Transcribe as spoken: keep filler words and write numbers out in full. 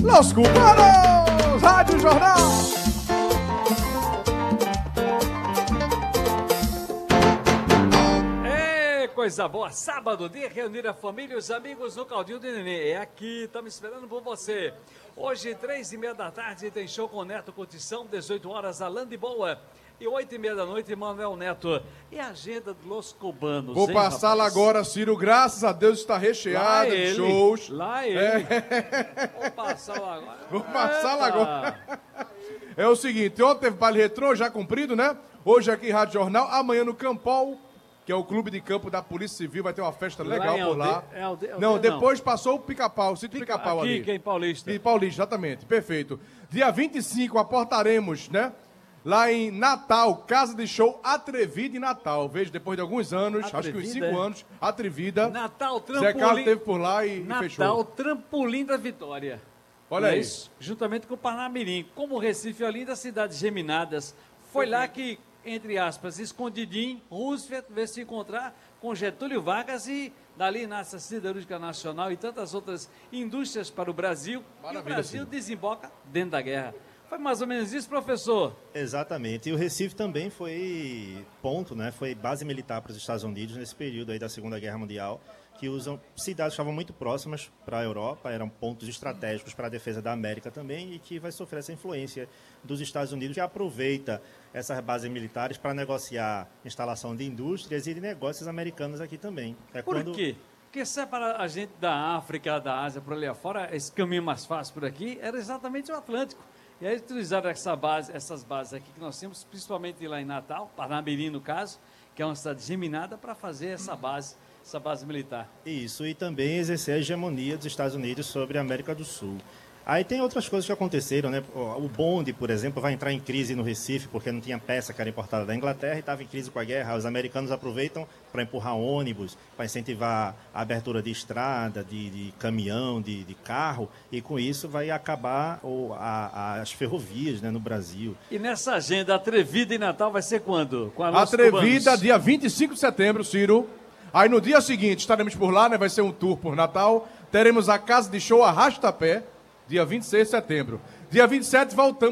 Los Cubanos, Rádio Jornal. É, coisa boa, sábado, de reunir a família e os amigos no Caldinho de Nenê. É aqui, estamos esperando por você. Hoje, três e meia da tarde, tem show com Neto Curtição, dezoito horas, Alain de Boa. E oito e meia da noite, Manuel Neto. E a agenda dos Los Cubanos, Vou hein, passá-la rapaz? agora, Ciro. Graças a Deus está recheada Lá de ele, shows. Lá ele. É. Vou passá-la agora. Vou passá-la Eita. agora. É o seguinte, ontem teve baile retrô, já cumprido, né? Hoje aqui em Rádio Jornal, amanhã no Campol, que é o clube de campo da Polícia Civil, vai ter uma festa legal em por lá. Alde- é Alde- Não, Aldeia, depois passou o Pica-Pau, o sítio Pica- Pica-Pau aqui, ali. que é em Paulista. E Paulista, exatamente, perfeito. Dia vinte e cinco, aportaremos, né? Lá em Natal, Casa de Show Atrevida em Natal. Vejo, depois de alguns anos, acho que uns Atrevida, cinco é? anos, Atrevida. Natal, Zé Carlos trampolim. esteve por lá e, e Natal, fechou. trampolim da vitória. Olha Não é aí. isso? Juntamente com o Parnamirim. Como o Recife é uma linda cidade geminadas, foi lá que, entre aspas, escondidinho, Roosevelt veio se encontrar com Getúlio Vargas e dali nasce a Siderúrgica Nacional e tantas outras indústrias para o Brasil. e o Maravilha, Brasil Ciro. desemboca dentro da guerra. Foi mais ou menos isso, professor? Exatamente. E o Recife também foi ponto, né? Foi base militar para os Estados Unidos nesse período aí da Segunda Guerra Mundial, que usam cidades que estavam muito próximas para a Europa, eram pontos estratégicos para a defesa da América também, e que vai sofrer essa influência dos Estados Unidos, que aproveita essas bases militares para negociar instalação de indústrias e de negócios americanos aqui também. É Por quando... quê? Porque separa a gente da África, da Ásia, por ali afora, esse caminho mais fácil por aqui era exatamente o Atlântico. E aí utilizaram essa base, essas bases aqui que nós temos, principalmente lá em Natal, Parnamirim no caso, que é uma cidade geminada, para fazer essa base, essa base militar. Isso, e também exercer a hegemonia dos Estados Unidos sobre a América do Sul. Aí tem outras coisas que aconteceram, né? O bonde, por exemplo, vai entrar em crise no Recife porque não tinha peça que era importada da Inglaterra e estava em crise com a guerra. Os americanos aproveitam para empurrar ônibus, para incentivar a abertura de estrada, de, de caminhão, de, de carro, e com isso vai acabar o, a, a, as ferrovias, né, no Brasil. E nessa agenda, Atrevida em Natal vai ser quando? Com a Los Atrevida, Cubanos. dia vinte e cinco de setembro, Ciro. Aí no dia seguinte estaremos por lá, né? Vai ser um tour por Natal. Teremos a Casa de Show Arrasta-Pé, dia vinte e seis de setembro. Dia vinte e sete voltamos.